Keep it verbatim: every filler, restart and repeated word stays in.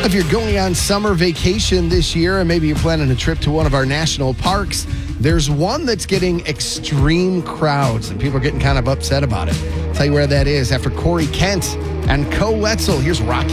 If you're going on summer vacation this year and maybe you're planning a trip to one of our national parks, there's one that's getting extreme crowds and people are getting kind of upset about it. I'll tell you where that is after Corey Kent and Co Wetzel. Here's Rocky